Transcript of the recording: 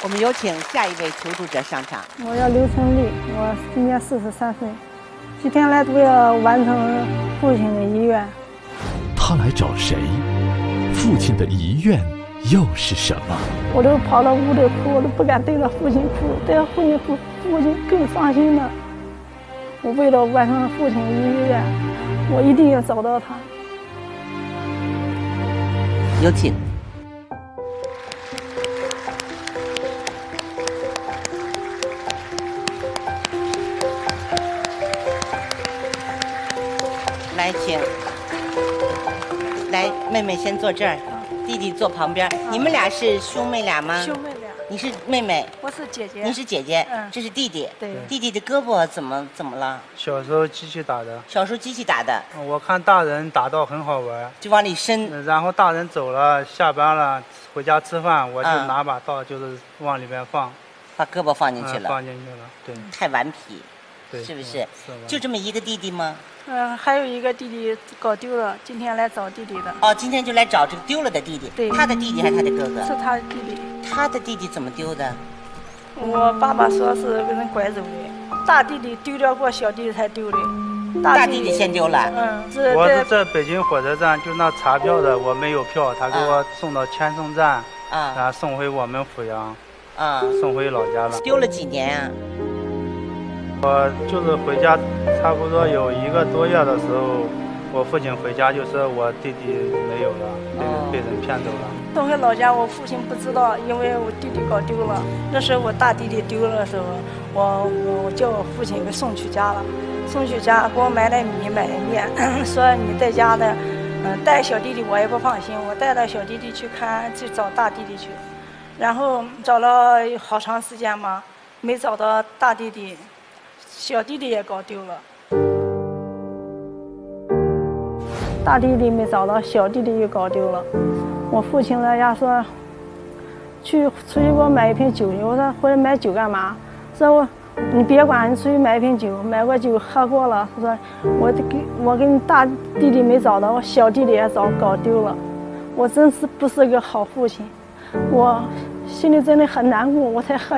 们有请下一位求助者上场。 我叫刘成丽，我今年43岁，几天来都要完成父亲的遗愿。 他来找谁？父亲的遗愿又是什么？ 我都跑到屋里哭，我都不敢对着父亲哭，对着父亲哭，父亲更伤心了。我为了完成父亲的遗愿，我一定要找到他。 有请。来，请。来，妹妹先坐这儿，弟弟坐旁边。你们俩是兄妹俩吗？ 兄妹俩。 你是妹妹， 我是姐姐。 你是姐姐，这是弟弟。对。弟弟的胳膊怎么了？ 小时候机器打的。 小时候机器打的。 我看大人打到很好玩， 就往里伸。 然后大人走了，下班了，回家吃饭，我就拿把刀，就是往里面放， 把胳膊放进去了。 放进去了，对。 太顽皮， 对， 是不是？就这么一个弟弟吗？ 还有一个弟弟搞丢了，今天来找弟弟的。 哦，今天就来找这个丢了的弟弟。 对。 他的弟弟还是他的哥哥？ 是他的弟弟。 他的弟弟怎么丢的？ 我爸爸说是被人拐走的，大弟弟丢掉过，小弟弟才丢的。 大弟弟先丢了。 我是在北京火车站，就那查票的，我没有票，他给我送到千松站，然后送回我们阜阳，送回老家了。 丢了几年啊？ 我就是回家，差不多有1个多月的时候，我父亲回家就说我弟弟没有了，被人骗走了。 送回老家，我父亲不知道，因为我弟弟搞丢了。那时候我大弟弟丢了的时候，我叫我父亲给送去家了，送去家给我买了米买了面，说你在家的，带小弟弟我也不放心，我带着小弟弟去找大弟弟去，然后找了好长时间嘛，没找到大弟弟，小弟弟也搞丢了。大弟弟没找到，小弟弟又搞丢了。我父亲在家说，出去给我买一瓶酒。我说回来买酒干嘛？说你别管，你出去买一瓶酒，买过酒喝过了。他说我给你大弟弟没找到，我小弟弟也搞丢了。我真是不是个好父亲，我心里真的很难过，我才喝。